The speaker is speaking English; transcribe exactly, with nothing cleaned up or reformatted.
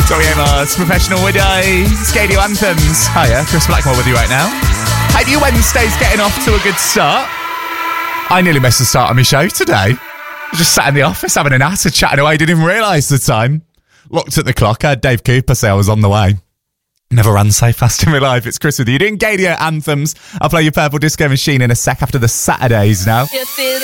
Tori Amos, Professional Widow, Scadio Anthems. Hiya, Chris Blackmore with you right now. Hope your Wednesday's getting off to a good start. I nearly missed the start of my show today. I just sat in the office having an ass, chatting away, didn't even realise the time. Looked at the clock, I heard Dave Cooper say I was on the way. Never ran so fast in my life. It's Chris with you doing Gadio Anthems. I'll play your Purple Disco Machine in a sec after the Saturdays now.